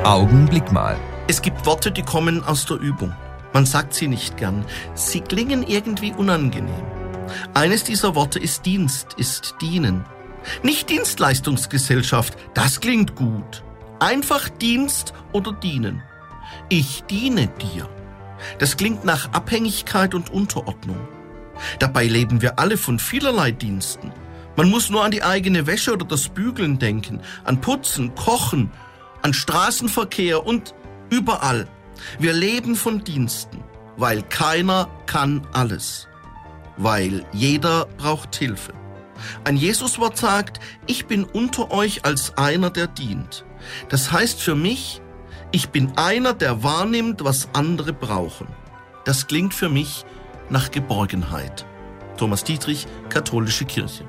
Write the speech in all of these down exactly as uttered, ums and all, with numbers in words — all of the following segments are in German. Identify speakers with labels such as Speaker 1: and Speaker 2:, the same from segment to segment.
Speaker 1: Augenblick mal.
Speaker 2: Es gibt Worte, die kommen aus der Übung. Man sagt sie nicht gern. Sie klingen irgendwie unangenehm. Eines dieser Worte ist Dienst, ist dienen. Nicht Dienstleistungsgesellschaft, das klingt gut. Einfach Dienst oder dienen. Ich diene dir. Das klingt nach Abhängigkeit und Unterordnung. Dabei leben wir alle von vielerlei Diensten. Man muss nur an die eigene Wäsche oder das Bügeln denken, an Putzen, Kochen, an Straßenverkehr und überall. Wir leben von Diensten, weil keiner kann alles. Weil jeder braucht Hilfe. Ein Jesuswort sagt, ich bin unter euch als einer, der dient. Das heißt für mich, ich bin einer, der wahrnimmt, was andere brauchen. Das klingt für mich nach Geborgenheit. Thomas Dietrich, Katholische Kirche.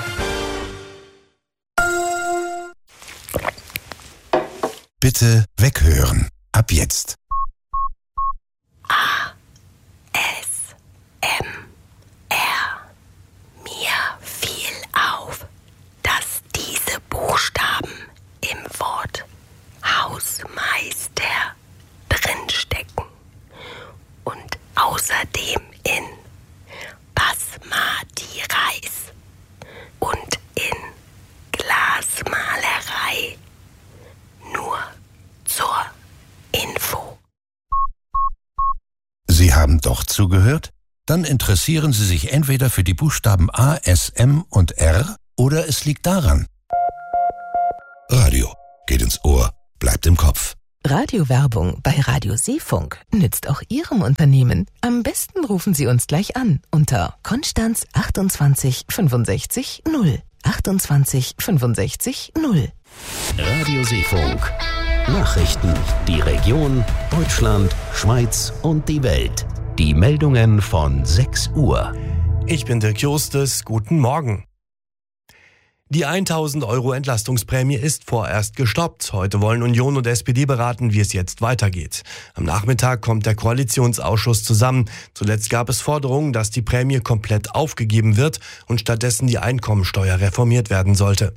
Speaker 3: Bitte weghören. Ab jetzt.
Speaker 4: A. S. M. R. Mir fiel auf, dass diese Buchstaben im Wort Hausmeister drinstecken und außerdem in Basmati Reis und in Glasmalerei. Nur zur Info.
Speaker 3: Sie haben doch zugehört? Dann interessieren Sie sich entweder für die Buchstaben A, S, M und R oder es liegt daran. Radio geht ins Ohr, bleibt im Kopf.
Speaker 5: Radiowerbung bei Radio Seefunk nützt auch Ihrem Unternehmen. Am besten rufen Sie uns gleich an unter Konstanz achtundzwanzig fünfundsechzig null. achtundzwanzig fünfundsechzig null.
Speaker 6: Radio Seefunk. Nachrichten, die Region, Deutschland, Schweiz und die Welt. Die Meldungen von sechs Uhr.
Speaker 7: Ich bin Dirk Justus, guten Morgen. Die tausend Euro Entlastungsprämie ist vorerst gestoppt. Heute wollen Union und S P D beraten, wie es jetzt weitergeht. Am Nachmittag kommt der Koalitionsausschuss zusammen. Zuletzt gab es Forderungen, dass die Prämie komplett aufgegeben wird und stattdessen die Einkommensteuer reformiert werden sollte.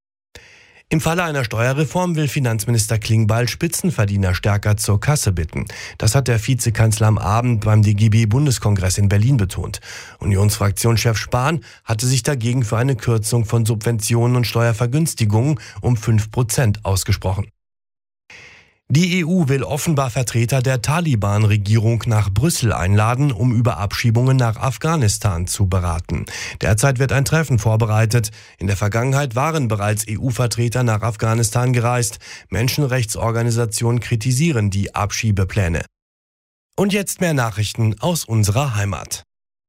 Speaker 7: Im Falle einer Steuerreform will Finanzminister Klingbeil Spitzenverdiener stärker zur Kasse bitten. Das hat der Vizekanzler am Abend beim D G B-Bundeskongress in Berlin betont. Unionsfraktionschef Spahn hatte sich dagegen für eine Kürzung von Subventionen und Steuervergünstigungen um fünf Prozent ausgesprochen. Die E U will offenbar Vertreter der Taliban-Regierung nach Brüssel einladen, um über Abschiebungen nach Afghanistan zu beraten. Derzeit wird ein Treffen vorbereitet. In der Vergangenheit waren bereits E U-Vertreter nach Afghanistan gereist. Menschenrechtsorganisationen kritisieren die Abschiebepläne. Und jetzt mehr Nachrichten aus unserer Heimat.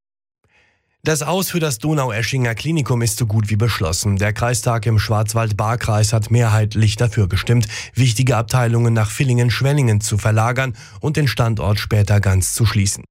Speaker 7: Das Aus für das Donaueschinger Klinikum ist so gut wie beschlossen. Der Kreistag im Schwarzwald-Baar-Kreis hat mehrheitlich dafür gestimmt, wichtige Abteilungen nach Villingen-Schwenningen zu verlagern und den Standort später ganz zu schließen.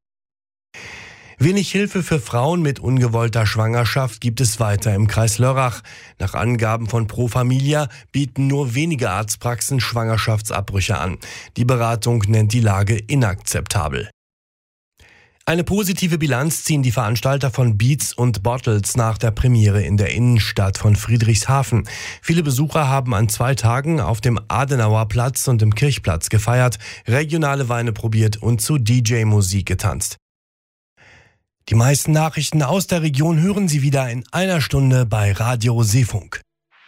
Speaker 7: Wenig Hilfe für Frauen mit ungewollter Schwangerschaft gibt es weiter im Kreis Lörrach. Nach Angaben von Pro Familia bieten nur wenige Arztpraxen Schwangerschaftsabbrüche an. Die Beratung nennt die Lage inakzeptabel. Eine positive Bilanz ziehen die Veranstalter von Beats und Bottles nach der Premiere in der Innenstadt von Friedrichshafen. Viele Besucher haben an zwei Tagen auf dem Adenauerplatz und im Kirchplatz gefeiert, regionale Weine probiert und zu D J-Musik getanzt. Die meisten Nachrichten aus der Region hören Sie wieder in einer Stunde bei Radio Seefunk.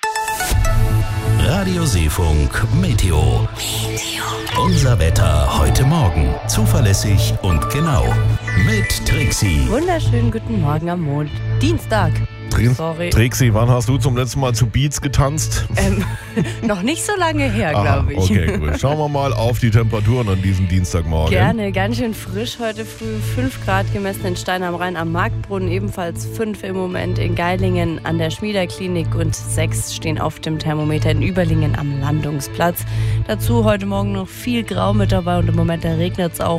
Speaker 6: Radio Seefunk Meteo. Meteo. Unser Wetter heute Morgen. Zuverlässig und genau. Mit Trixie.
Speaker 8: Wunderschönen guten Morgen am Mond. Dienstag.
Speaker 9: Sorry. Trixie, wann hast du zum letzten Mal zu Beats getanzt?
Speaker 8: Ähm, noch nicht so lange her, glaube ich.
Speaker 9: Okay, gut. Schauen wir mal auf die Temperaturen an diesem Dienstagmorgen.
Speaker 8: Gerne, ganz schön frisch heute früh. fünf Grad gemessen in Stein am Rhein am Marktbrunnen, ebenfalls fünf im Moment in Geilingen an der Schmiederklinik und sechs stehen auf dem Thermometer in Überlingen am Landungsplatz. Dazu heute Morgen noch viel Grau mit dabei und im Moment regnet es auch.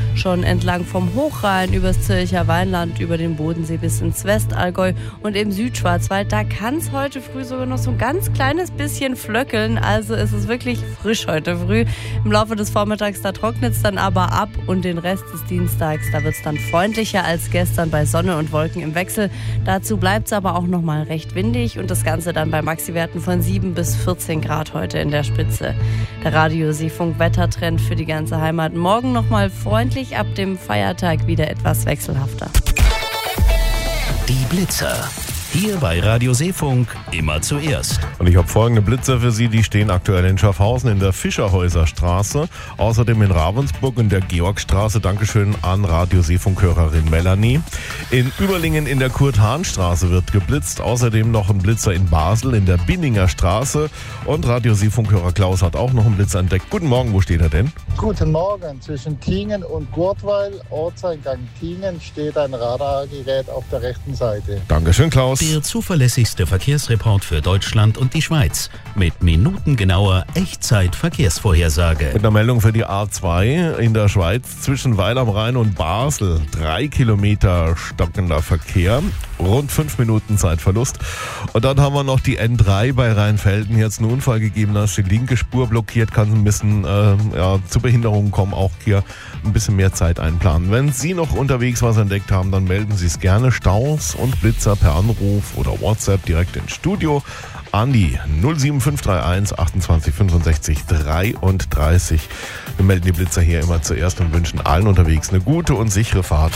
Speaker 8: schon entlang vom Hochrhein, übers Zürcher Weinland, über den Bodensee bis ins Westallgäu und im Südschwarzwald. Da kann es heute früh sogar noch so ein ganz kleines bisschen flöckeln. Also ist es wirklich frisch heute früh. Im Laufe des Vormittags, da trocknet es dann aber ab und den Rest des Dienstags, da wird es dann freundlicher als gestern bei Sonne und Wolken im Wechsel. Dazu bleibt es aber auch noch mal recht windig und das Ganze dann bei Maxiwerten von sieben bis vierzehn Grad heute in der Spitze. Der Radio-Seefunk-Wettertrend für die ganze Heimat. Morgen noch mal freundlich, ab dem Feiertag wieder etwas wechselhafter.
Speaker 6: Die Blitzer. Hier bei Radio Seefunk immer zuerst.
Speaker 9: Und ich habe folgende Blitzer für Sie, die stehen aktuell in Schaffhausen in der Fischerhäuser Straße, außerdem in Ravensburg in der Georgstraße. Dankeschön an Radio Seefunk-Hörerin Melanie. In Überlingen in der Kurt-Hahn-Straße wird geblitzt, außerdem noch ein Blitzer in Basel in der Binninger Straße und Radio Seefunk-Hörer Klaus hat auch noch einen Blitzer entdeckt. Guten Morgen, wo steht er denn?
Speaker 1: Guten Morgen, zwischen Tingen und Gurtweil, Ortseingang Tingen, steht ein Radargerät auf der rechten Seite.
Speaker 9: Dankeschön, Klaus.
Speaker 6: Der zuverlässigste Verkehrsreport für Deutschland und die Schweiz mit minutengenauer Echtzeit-Verkehrsvorhersage.
Speaker 9: Mit einer Meldung für die A zwei in der Schweiz zwischen Weil am Rhein und Basel. Drei Kilometer stockender Verkehr, rund fünf Minuten Zeitverlust. Und dann haben wir noch die N drei bei Rheinfelden. Jetzt einen Unfall gegeben, da ist die linke Spur blockiert, kann ein bisschen äh, ja, zu Behinderungen kommen. Auch hier ein bisschen mehr Zeit einplanen. Wenn Sie noch unterwegs was entdeckt haben, dann melden Sie es gerne. Staus und Blitzer per Anruf oder WhatsApp direkt ins Studio an die null sieben fünf drei eins achtundzwanzig fünfundsechzig dreiunddreißig. Wir melden die Blitzer hier immer zuerst und wünschen allen unterwegs eine gute und sichere Fahrt.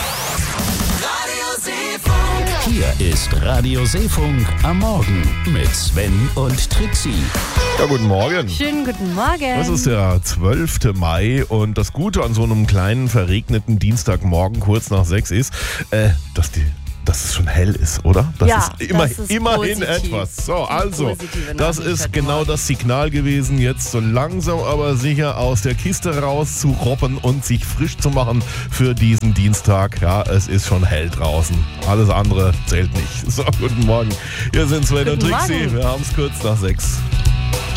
Speaker 6: Hier ist Radio Seefunk am Morgen mit Sven und Trixie.
Speaker 9: Ja, guten Morgen.
Speaker 8: Schönen guten Morgen.
Speaker 9: Es ist der zwölfte Mai und das Gute an so einem kleinen verregneten Dienstagmorgen kurz nach sechs ist, äh, dass die dass es schon hell ist, oder? Das
Speaker 8: ja,
Speaker 9: ist, immer,
Speaker 8: das ist
Speaker 9: immerhin
Speaker 8: positiv.
Speaker 9: etwas. So, also, das ist
Speaker 8: heute
Speaker 9: genau
Speaker 8: Morgen.
Speaker 9: das Signal gewesen, jetzt so langsam aber sicher aus der Kiste raus zu robben und sich frisch zu machen für diesen Dienstag. Ja, es ist schon hell draußen. Alles andere zählt nicht. So, guten Morgen. Hier sind Sven und
Speaker 8: Guten
Speaker 9: Trixie.
Speaker 8: Morgen.
Speaker 9: Wir haben es kurz nach sechs.